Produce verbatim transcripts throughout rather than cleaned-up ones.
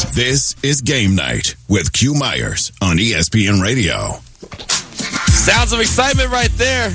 This is Game Night with Q Myers on E S P N Radio. Sounds of excitement right there.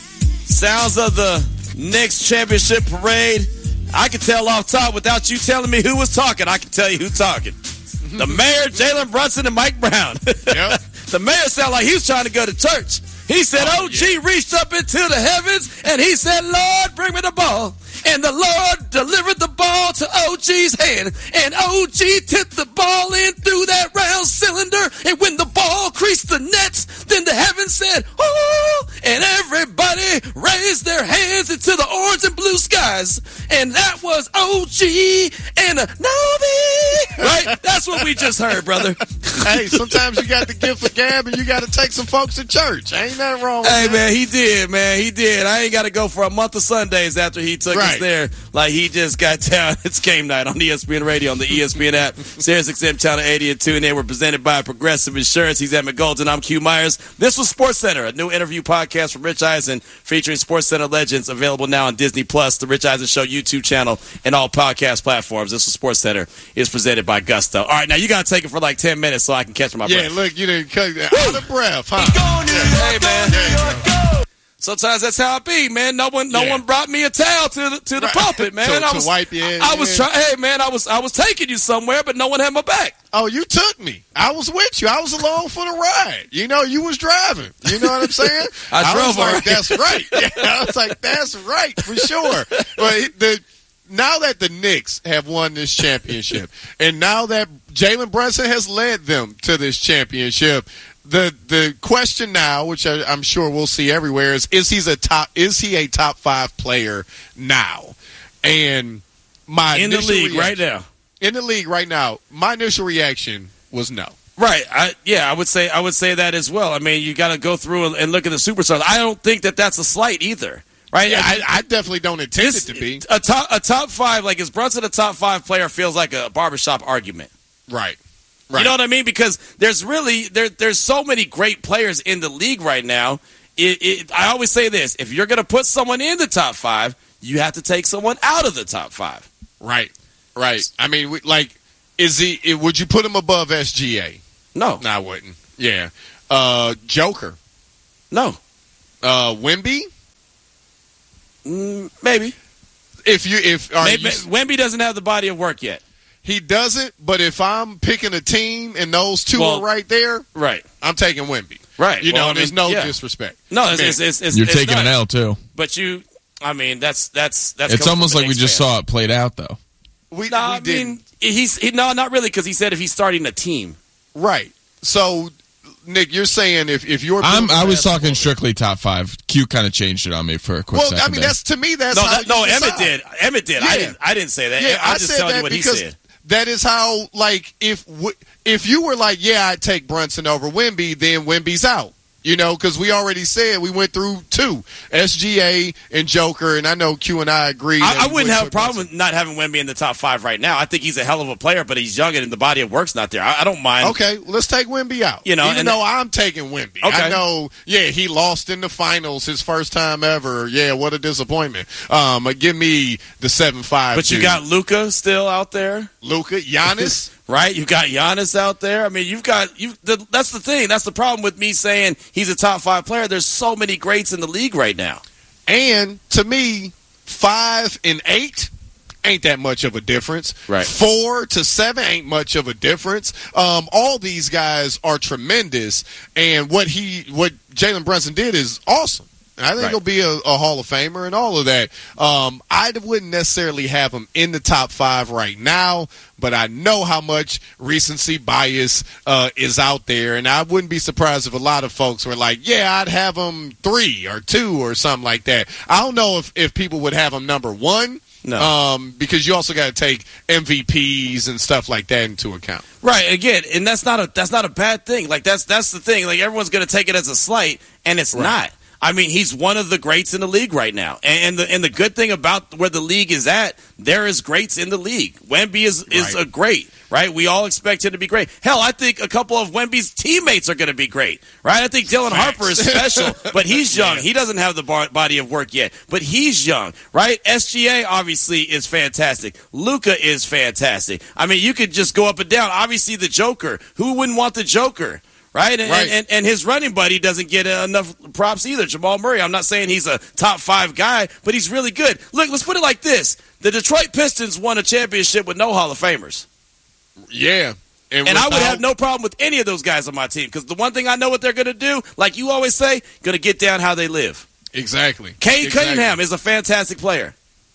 Sounds of the Knicks championship parade. I can tell off top without you telling me who was talking. I can tell you who's talking. The mayor, Jalen Brunson, and Mike Brown. Yep. The mayor sounded like he was trying to go to church. He said, oh, O G yeah. reached up into the heavens, and he said, Lord, bring me the ball. And the Lord delivered the ball to O G's hand. And O G tipped the ball in through that round cylinder. And when the ball creased the nets, then the heavens said, oh, and everybody raised their hands into the orange and blue skies. And that was O G and a Novi. Right? That's what we just heard, brother. Hey, sometimes you got the gift of gab and you got to take some folks to church. Ain't nothing wrong with Hey, that. man, he did, man. He did. I ain't got to go for a month of Sundays after he took Right. us there. Like, he just got down. It's Game Night on E S P N Radio, on the E S P N app, Sirius X M Channel eighty and two. And they were presented by Progressive Insurance. He's Emmett Golden. I'm Q Myers. This was Sports Center, a new interview podcast from Rich Eisen featuring Sports Center legends, available now on Disney Plus, the Rich Eisen Show YouTube channel, and all podcast platforms. This was Sports Center. Is presented by Gusto. All right, now you got to take it for like ten minutes so I can catch my Yeah, breath. look, you didn't cut out of breath, huh? Hey, man. Sometimes that's how it be, man. No one, no Yeah. one brought me a towel to the to the Right. pulpit, man. To- I to was, wipe your head, I, I was yeah. trying. Hey, man, I was, I was taking you somewhere, but no one had my back. Oh, you took me. I was with you. I was along for the ride. You know, you was driving. You know what I'm saying? I drove was all like, right. that's right. Yeah, I was like, that's right, for sure. But the now that the Knicks have won this championship, and now that Jalen Brunson has led them to this championship, the the question now, which I, I'm sure we'll see everywhere, is is he's a top is he a top five player now? And my In the initial league right reaction- now. in the league right now, my initial reaction was no. Right. I, yeah, I would say I would say that as well. I mean, you got to go through and, and look at the superstars. I don't think that that's a slight either. Right? Yeah, I, I definitely don't intend This- it to be. a top a top five. Like, is Brunson a top five player? Feels like a barbershop argument. Right. Right. You know what I mean? Because there's really there there's so many great players in the league right now. It, it, I always say this: if you're going to put someone in the top five, you have to take someone out of the top five. Right. Right. I mean, we- like, is he? it- Would you put him above S G A? No, No, I wouldn't. Yeah. Uh, Joker. no, Uh, Wemby. mm, maybe. If you if are maybe you, Wemby doesn't have the body of work yet. he doesn't, but if I'm picking a team and those two Well, are right there, Right, I'm taking Wemby. right. You Well, know, I mean, there's no yeah. disrespect. No, it's, Man. it's, it's, it's You're it's taking not. an L too. But you, I mean, that's that's that's. It's coming almost from a like we Knicks just fan. saw it played out, though. We, No, we I didn't. mean, he's he, no, not really, because he said if he's starting a team. Right. So, Nick, you're saying if if you're I'm, building I was basketball- talking strictly top five. Q kind of changed it on me for a quick Well, second. I mean, there. that's to me. That's No, how that, no, you Emmett decide. did. Emmett did. I Yeah. didn't. I didn't say that. Yeah, I'm I just said telling that you what he because said. that is how, like, if w- if you were like, yeah, I'd take Brunson over Wemby, then Wemby's out. You know, because we already said we went through two, S G A and Joker, and I know Q and I agree. that I, I we wouldn't have a put problem Brunson. with not having Wemby in the top five right now. I think he's a hell of a player, but he's young and the body of work's not there. I, I don't mind. Okay, let's take Wemby out. You know, even and- though I'm taking Wemby. Okay. I know, yeah, he lost in the finals his first time ever. Yeah, what a disappointment. Um, give me the seven five. But you got Luka still out there, Luka, Giannis. right? You've got Giannis out there. I mean, you've got you. The, that's the thing. That's the problem with me saying he's a top five player. There's so many greats in the league right now. And to me, five and eight ain't that much of a difference. Right. Four to seven ain't much of a difference. Um, all these guys are tremendous, and what he, what Jalen Brunson did is awesome. I think Right. he'll be a, a Hall of Famer and all of that. Um, I wouldn't necessarily have him in the top five right now, but I know how much recency bias uh, is out there, and I wouldn't be surprised if a lot of folks were like, yeah, I'd have him three or two or something like that. I don't know if, if people would have him number one. No. Um, because you also got to take M V Ps and stuff like that into account. Right, again, and that's not a that's not a bad thing. Like that's that's the thing. Like everyone's going to take it as a slight, and it's Right. not. I mean, he's one of the greats in the league right now, and, and the and the good thing about where the league is at, there is greats in the league. Wemby is is Right. a great, right? We all expect him to be great. Hell, I think a couple of Wemby's teammates are going to be great, right? I think Dylan Facts. Harper is special, but he's young. Yeah. He doesn't have the bar- body of work yet, but he's young, right? S G A obviously is fantastic. Luka is fantastic. I mean, you could just go up and down. Obviously, the Joker. Who wouldn't want the Joker? Right? And, Right. and and his running buddy doesn't get enough props either, Jamal Murray. I'm not saying he's a top five guy, but he's really good. Look, let's put it like this. The Detroit Pistons won a championship with no Hall of Famers. Yeah. And without, I would have no problem with any of those guys on my team because the one thing I know what they're going to do, like you always say, going to get down how they live. Exactly. Cade exactly. Cunningham is a fantastic player.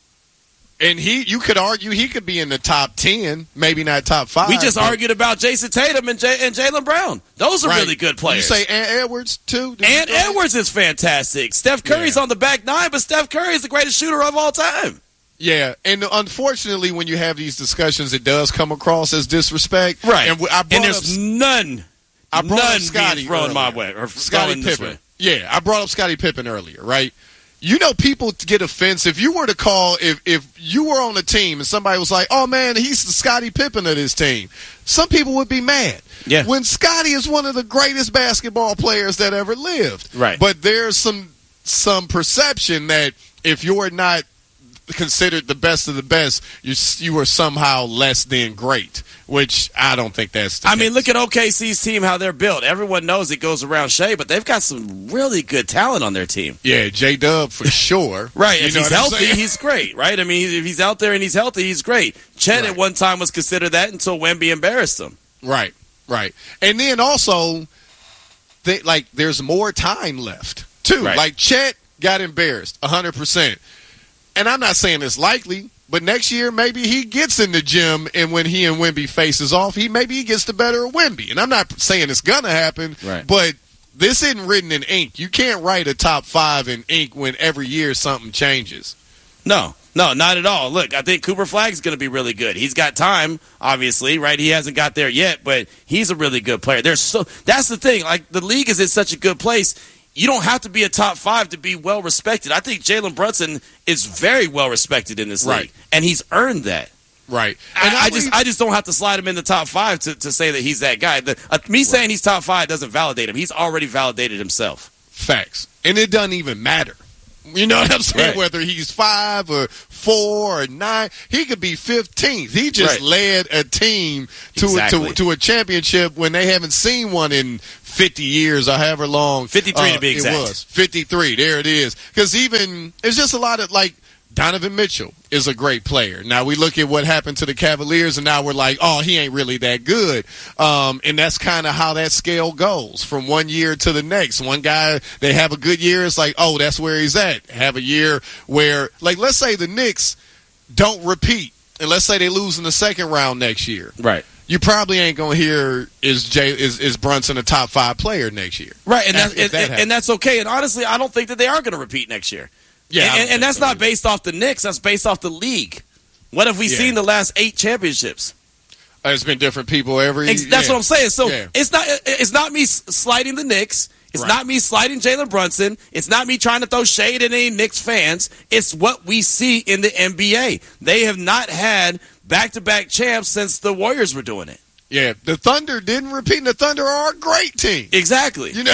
And he, you could argue he could be in the top ten, maybe not top five. We just but- argued about Jason Tatum and, J- and Jaylen Brown. Those are Right. really good players. You say Ant Edwards, too? Did you And go ahead? Edwards is fantastic. Steph Curry's Yeah. on the back nine, but Steph Curry is the greatest shooter of all time. Yeah, and unfortunately, when you have these discussions, it does come across as disrespect. Right. And w- I brought And there's up, none, I brought none up Scotty being thrown my earlier. way. Or Scottie thrown this Pippen. way. Yeah, I brought up Scottie Pippen earlier, right? You know, people get offensive. If you were to call, if if you were on a team and somebody was like, "Oh man, he's the Scottie Pippen of this team," some people would be mad. Yeah. When Scottie is one of the greatest basketball players that ever lived. Right. But there's some some perception that if you're not considered the best of the best, you you are somehow less than great, which I don't think that's the I case. mean, look at O K C's team, how they're built. Everyone knows it goes around Shea, but they've got some really good talent on their team. Yeah, J-Dub for sure. Right. You If know he's what I'm healthy, saying? he's great, right? I mean, if he's out there and he's healthy, he's great. Chet Right. at one time was considered that until Wemby embarrassed him. Right, right. And then also, they, like, there's more time left, too. Right. Like, Chet got embarrassed, one hundred percent. And I'm not saying it's likely, but next year maybe he gets in the gym, and when he and Wemby faces off, he maybe he gets the better of Wemby. And I'm not saying it's going to happen, Right. but this isn't written in ink. You can't write a top five in ink when every year something changes. No, no, not at all. Look, I think Cooper Flagg's going to be really good. He's got time, obviously, right? He hasn't got there yet, but he's a really good player. There's so that's the thing. Like, the league is in such a good place. You don't have to be a top five to be well respected. I think Jalen Brunson is very well respected in this league, Right. and he's earned that. Right. And I, I believe- just, I just don't have to slide him in the top five to, to say that he's that guy. The, uh, me saying he's top five doesn't validate him. He's already validated himself. Facts. And it doesn't even matter. You know what I'm saying? Right. Whether he's five or four or nine, he could be fifteenth. He just Right. led a team to, Exactly. a, to to a championship when they haven't seen one in fifty years or however long. fifty-three uh, to be exact. It was fifty-three. There it is. Because even it's just a lot of like. Donovan Mitchell is a great player. Now we look at what happened to the Cavaliers, and now we're like, oh, he ain't really that good. Um, and that's kind of how that scale goes from one year to the next. One guy, they have a good year, it's like, oh, that's where he's at. Have a year where, like, let's say the Knicks don't repeat, and let's say they lose in the second round next year. Right. You probably ain't gonna hear is Jay is, is Brunson a top five player next year. Right, and If that's, and, that and, and that's okay. And honestly, I don't think that they are going to repeat next year. Yeah, I and, don't and, think and that's so not either. based off the Knicks. That's based off the league. What have we Yeah. seen the last eight championships? Uh, It's been different people every. Ex- That's yeah. what I'm saying. So Yeah. it's not it's not me s- sliding the Knicks. It's Right. not me sliding Jalen Brunson. It's not me trying to throw shade at any Knicks fans. It's what we see in the N B A. They have not had back-to-back champs since the Warriors were doing it. Yeah, the Thunder didn't repeat. And the Thunder are a great team. Exactly. You know,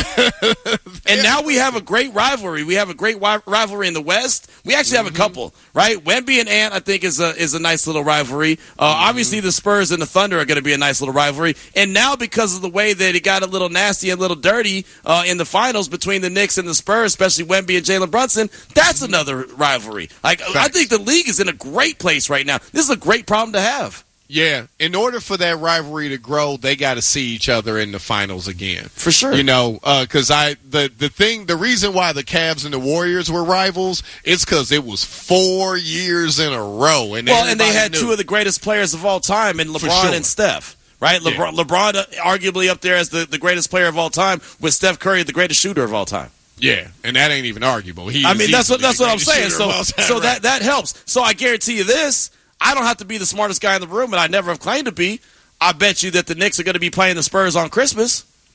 And now we have a great rivalry. We have a great wi- rivalry in the West. We actually have a couple, right? Wemby and Ant, I think, is a is a nice little rivalry. Uh, Obviously, the Spurs and the Thunder are going to be a nice little rivalry. And now, because of the way that it got a little nasty and a little dirty uh, in the finals between the Knicks and the Spurs, especially Wemby and Jalen Brunson, that's another rivalry. Like, I Facts. think the league is in a great place right now. This is a great problem to have. yeah. In order for that rivalry to grow, they got to see each other in the finals again. For sure. You know, because I the the thing, the reason why the Cavs and the Warriors were rivals is because it was four years in a row, and Well, and they everybody had knew. two of the greatest players of all time in LeBron sure. and Steph. Right? Yeah. LeBron, LeBron uh, arguably up there as the, the greatest player of all time, with Steph Curry the greatest shooter of all time. Yeah, and that ain't even arguable. He I is mean, that's what easily that's the what I'm greatest saying. shooter So, of all time, so right. that that helps. So I guarantee you this: I don't have to be the smartest guy in the room, and I never have claimed to be. I bet you that the Knicks are going to be playing the Spurs on Christmas.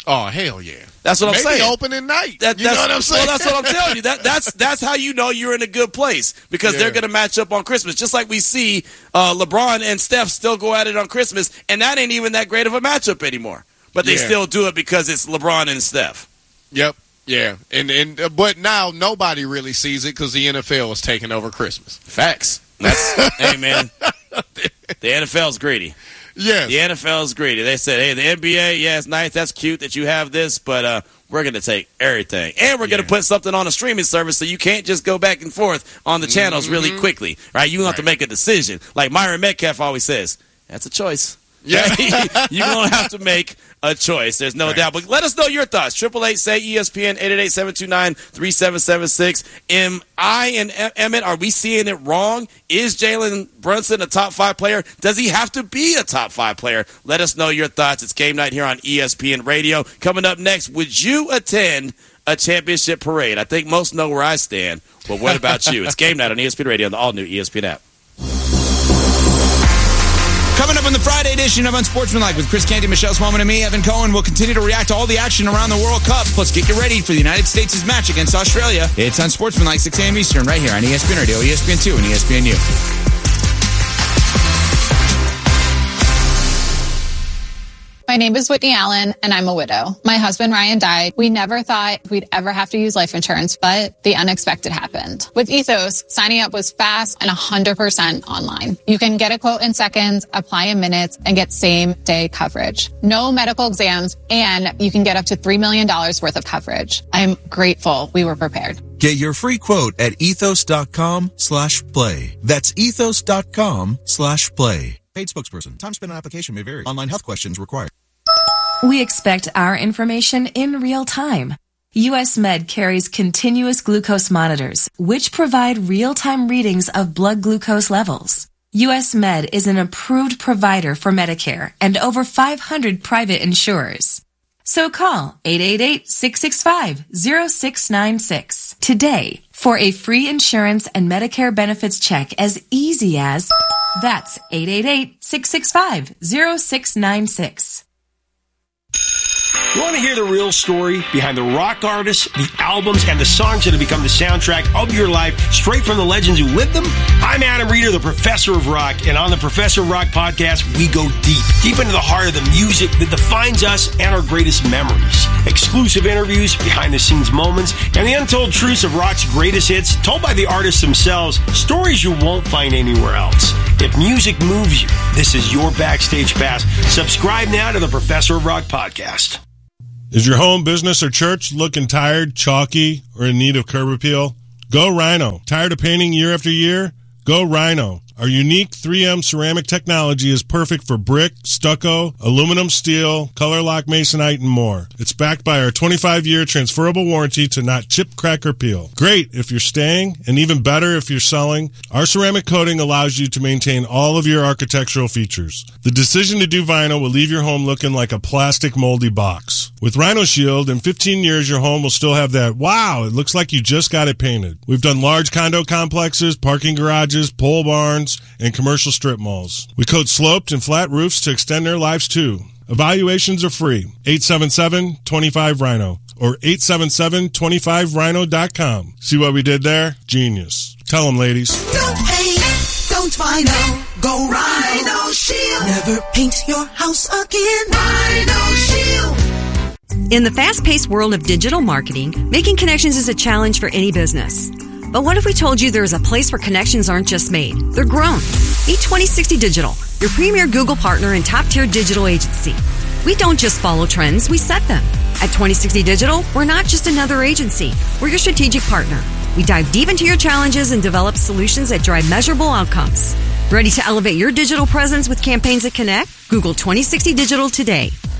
Oh, hell yeah. That's what I'm Maybe saying. opening night. That, you know what I'm saying? Well, that's what I'm telling you. That, that's that's how you know you're in a good place because Yeah. they're going to match up on Christmas. Just like we see uh, LeBron and Steph still go at it on Christmas, and that ain't even that great of a matchup anymore. But they Yeah. still do it because it's LeBron and Steph. Yep. Yeah. And and uh, but now nobody really sees it because the N F L is taking over Christmas. Facts. That's hey man. The N F L's greedy. Yes. The N F L's greedy. They said, hey, the N B A, yeah, it's nice. That's cute that you have this, but uh, we're going to take everything. And we're going to Yeah. put something on a streaming service so you can't just go back and forth on the channels Mm-hmm. really quickly, right? You have to Right. make a decision. Like Myron Metcalf always says, that's a choice. Yeah. You're going to have to make a choice. There's no Right. doubt. But let us know your thoughts. Triple eight say E S P N, eight eight eight, seven two nine, three seven seven six. Am I and E- Emmett, are we seeing it wrong? Is Jalen Brunson a top five player? Does he have to be a top five player? Let us know your thoughts. It's game night here on E S P N Radio. Coming up next, would you attend a championship parade? I think most know where I stand. But what about you? It's game night on E S P N Radio on the all-new E S P N app. Coming up on the Friday edition of Unsportsmanlike with Chris Canty, Michelle Swellman, and me, Evan Cohen. We'll continue to react to all the action around the World Cup. Plus, get you ready for the United States' match against Australia. It's Unsportsmanlike, six a.m. Eastern, right here on E S P N Radio, E S P N two, and E S P N U. My name is Whitney Allen, and I'm a widow. My husband, Ryan, died. We never thought we'd ever have to use life insurance, but the unexpected happened. With Ethos, signing up was fast and one hundred percent online. You can get a quote in seconds, apply in minutes, and get same-day coverage. No medical exams, and you can get up to three million dollars worth of coverage. I'm grateful we were prepared. Get your free quote at ethos.com slash play. That's ethos.com slash play. Paid spokesperson. Time spent on application may vary. Online health questions required. We expect our information in real time. U S Med carries continuous glucose monitors, which provide real-time readings of blood glucose levels. U S Med is an approved provider for Medicare and over five hundred private insurers. So call eight eight eight, six six five, zero six nine six today for a free insurance and Medicare benefits check as easy as that's eight eight eight, six six five, zero six nine six. You want to hear the real story behind the rock artists, the albums, and the songs that have become the soundtrack of your life, straight from the legends who lived them? I'm Adam Reeder, the Professor of Rock, and on the Professor of Rock podcast, we go deep, deep into the heart of the music that defines us and our greatest memories. Exclusive interviews, behind-the-scenes moments, and the untold truths of rock's greatest hits, told by the artists themselves, stories you won't find anywhere else. If music moves you, this is your backstage pass. Subscribe now to the Professor of Rock podcast. Is your home, business, or church looking tired, chalky, or in need of curb appeal? Go Rhino. Tired of painting year after year? Go Rhino. Our unique three M ceramic technology is perfect for brick, stucco, aluminum, steel, color lock masonite, and more. It's backed by our twenty-five year transferable warranty to not chip, crack, or peel. Great if you're staying, and even better if you're selling. Our ceramic coating allows you to maintain all of your architectural features. The decision to do vinyl will leave your home looking like a plastic moldy box. With Rhino Shield, in fifteen years, your home will still have that, wow, it looks like you just got it painted. We've done large condo complexes, parking garages, pole barns, and commercial strip malls. We coat sloped and flat roofs to extend their lives too. Evaluations are free. eight seven seven, two five, Rhino or eight seven seven, two five rhino dot com. See what we did there? Genius. Tell them, ladies. Don't paint, don't vinyl, go Rhino Shield. Never paint your house again. Rhino Shield. In the fast-paced world of digital marketing, making connections is a challenge for any business. But what if we told you there is a place where connections aren't just made, they're grown? Meet twenty sixty Digital, your premier Google partner and top-tier digital agency. We don't just follow trends, we set them. At twenty sixty Digital, we're not just another agency, we're your strategic partner. We dive deep into your challenges and develop solutions that drive measurable outcomes. Ready to elevate your digital presence with campaigns that connect? Google twenty sixty Digital today.